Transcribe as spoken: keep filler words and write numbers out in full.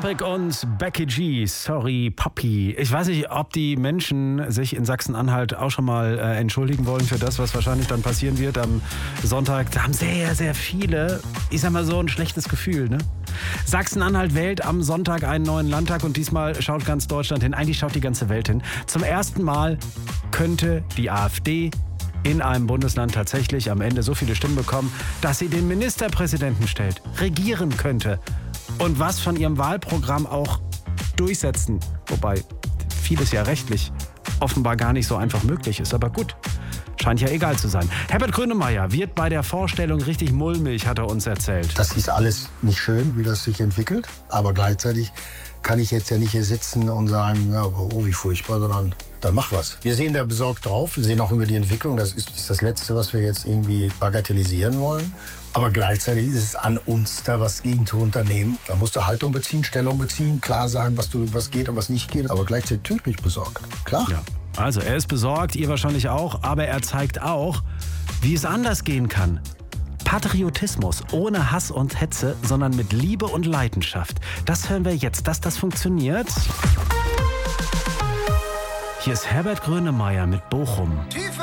Topic und Becky G, Sorry Papi. Ich weiß nicht, ob die Menschen sich in Sachsen-Anhalt auch schon mal äh, entschuldigen wollen für das, was wahrscheinlich dann passieren wird am Sonntag. Da haben sehr, sehr viele, ich sag mal so, ein schlechtes Gefühl, ne? Sachsen-Anhalt wählt am Sonntag einen neuen Landtag und diesmal schaut ganz Deutschland hin. Eigentlich schaut die ganze Welt hin. Zum ersten Mal könnte die AfD in einem Bundesland tatsächlich am Ende so viele Stimmen bekommen, dass sie den Ministerpräsidenten stellt, regieren könnte und was von ihrem Wahlprogramm auch durchsetzen. Wobei vieles ja rechtlich offenbar gar nicht so einfach möglich ist. Aber gut, scheint ja egal zu sein. Herbert Grönemeyer wird bei der Vorstellung richtig mulmig, hat er uns erzählt. Das ist alles nicht schön, wie das sich entwickelt. Aber gleichzeitig kann ich jetzt ja nicht hier sitzen und sagen, ja, oh, wie furchtbar, sondern dann mach was. Wir sehen da besorgt drauf, wir sehen auch über die Entwicklung. Das ist, ist das Letzte, was wir jetzt irgendwie bagatellisieren wollen. Aber gleichzeitig ist es an uns, da was gegen zu unternehmen. Da musst du Haltung beziehen, Stellung beziehen, klar sagen, was, du, was geht und was nicht geht. Aber gleichzeitig tödlich besorgt, klar. Ja. Also er ist besorgt, ihr wahrscheinlich auch. Aber er zeigt auch, wie es anders gehen kann. Patriotismus ohne Hass und Hetze, sondern mit Liebe und Leidenschaft. Das hören wir jetzt, dass das funktioniert. Hier ist Herbert Grönemeyer mit Bochum.